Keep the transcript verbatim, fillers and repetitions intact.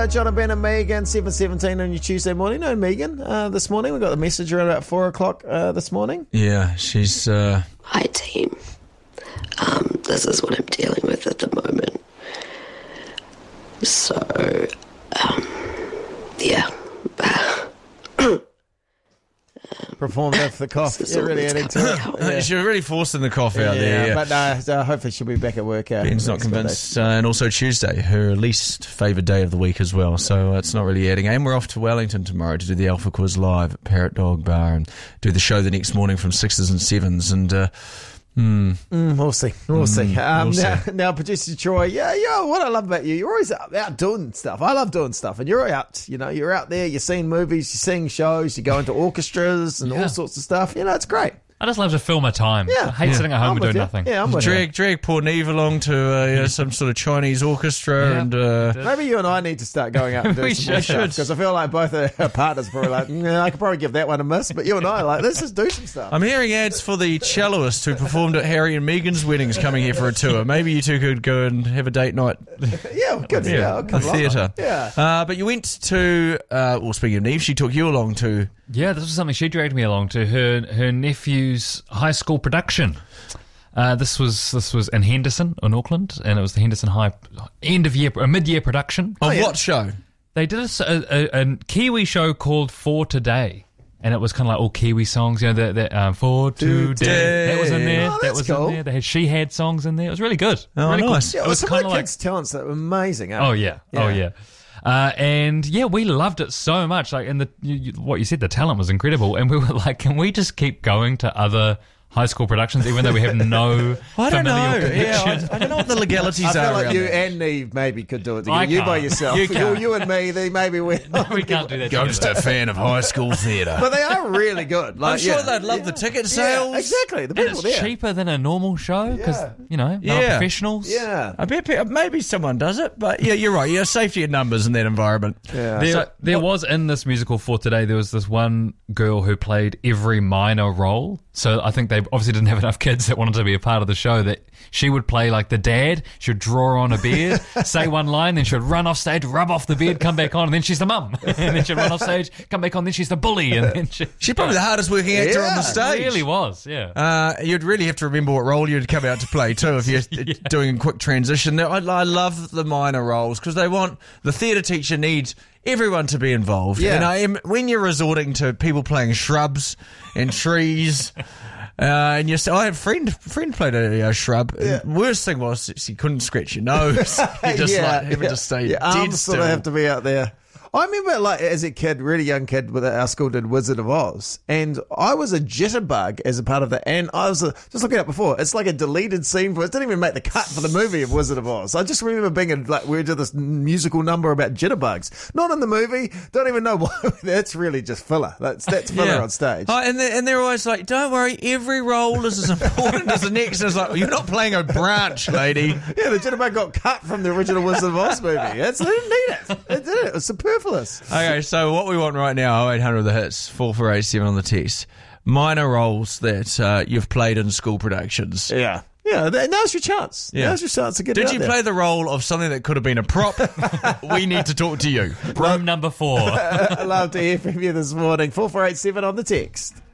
uh, John and Ben and Megan, seven seventeen on your Tuesday morning. No, Megan, uh, this morning. We got the message around about four o'clock uh, this morning. Yeah, she's... Uh... Hi, team. Um, this is what I'm dealing with at the moment. So, um, yeah. Perform that for the cough. This is You're all really that's adding to coming it. out. Yeah. She's really forcing the cough out there. Yeah. But no, uh, hopefully she'll be back at work. Uh, Ben's not next convinced. Uh, and also Tuesday, her least favoured day of the week as well. So uh, it's not really adding. And we're off to Wellington tomorrow to do the Alpha Quiz live at Parrot Dog Bar and do the show the next morning from sixes and sevens. And... Uh, Hmm. Mm, we'll see. We'll Mm, see. Um, we'll now, see. now, producer Troy, yeah, yeah. What I love about you, you're always out, out doing stuff. I love doing stuff, and you're out. You know, you're out there. You're seeing movies, you're seeing shows, you go into orchestras and Yeah. all sorts of stuff. You know, it's great. I just love to fill my time. Yeah. I hate Yeah. sitting at home I'm and with doing you. nothing. Yeah, I'm with drag, drag poor Neve along to uh, yeah, some sort of Chinese orchestra Yeah. and... Uh, you. Maybe you and I need to start going out and doing We some more should. stuff because I feel like both our partners probably like, yeah, I could probably give that one a miss, but you and I like, let's just do some stuff. I'm hearing ads for the celloist who performed at Harry and Meghan's weddings coming here for a tour. Maybe you two could go and have a date night. yeah, good. Yeah, I'll a come along. theatre. Yeah. Uh, but you went to, uh, well, speaking of Neve, she took you along to... Yeah, this was something she dragged me along to, her her nephew's high school production. Uh, this was this was in Henderson, in Auckland, and it was the Henderson High end of year, a mid year production. Of yeah. what show? They did a, s- a- a- a Kiwi show called For Today, and it was kind of like all Kiwi songs, you know, that that um, For Today. That was in there. Oh, that that's was cool. in there. They had She Had songs in there. It was really good. Oh, really nice. Cool. Yeah, It was some kind of of the like kids' talents that were amazing. Eh? Oh yeah, oh yeah, uh, and yeah, we loved it so much. Like, and the you, you, what you said, the talent was incredible, and we were like, can we just keep going to other high school productions, even though we have no I don't familial know. Yeah, connection? I, I don't know what the legalities I feel are like around you that. and Neve maybe could do it together. I You by can't. yourself. You You, can't. you and me, they maybe we. we can't do that. Ghost together. a fan of high school theatre. But they are really good. Like, I'm sure yeah. they'd love yeah. the ticket Yeah, sales. exactly. The And people it's there. cheaper than a normal show because Yeah. you know, Yeah. not professionals. Yeah. I bet pe- maybe someone does it, but yeah, you're right. Yeah, safety in numbers in that environment. Yeah. There, So- there was in this musical For Today, there was this one girl who played every minor role. So I think they obviously didn't have enough kids that wanted to be a part of the show, that she would play like the dad. She would draw on a beard, say one line, then she would run off stage, rub off the beard, come back on, and then she's the mum. And then she'd run off stage, come back on, then she's the bully. And then she, She's probably the hardest working actor Yeah, on the it stage. really was, yeah. Uh, you'd really have to remember what role you'd come out to play too if you're doing a quick transition. I, I love the minor roles because they want the theatre teacher needs everyone to be involved. Yeah. And I am when you're resorting to people playing shrubs and trees. Uh, and you say, I had a friend, friend played a, a shrub. Yeah. And worst thing was she couldn't scratch your nose. you just yeah, like having yeah. to stay Your dead arms sort still. of have to be out there. I remember, like, as a kid, really young kid, with our school did Wizard of Oz, and I was a jitterbug as a part of that. And I was uh, just looking at before. It's like a deleted scene for it. Didn't even make the cut for the movie of Wizard of Oz. I just remember being a, like, we did this musical number about jitterbugs. Not in the movie. Don't even know why. That's really just filler. That's that's filler Yeah. on stage. Oh, and, they're, and they're always like, don't worry, every role is as important as the next. And it's like, you're not playing a branch, lady. Yeah, the jitterbug got cut from the original Wizard of Oz movie. It's, they didn't need it. It did it. It was superfluous. Okay, so what we want right now, oh eight hundred the hits, four four eight seven on the text. Minor roles that uh, you've played in school productions. Yeah. Yeah, that, now's your chance. Yeah. Now's your chance to get it Did out you there. play the role of something that could have been a prop? We need to talk to you. Room number four. I'd love to hear from you this morning. four four eight seven on the text.